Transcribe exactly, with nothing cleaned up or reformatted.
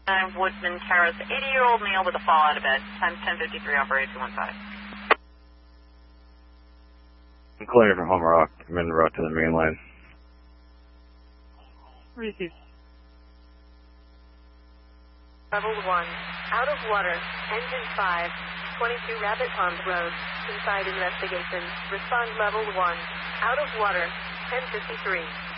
I'm Woodman Terrace, eighty-year-old male with a fall out of bed. Times ten fifty-three, operator two one five. I'm calling from Home Rock. I'm en route to the main line. Receive. Level one. Out of water. Engine five. twenty-two Rabbit Pond Road. Inside investigation. Respond level one. Out of water. ten fifty-three.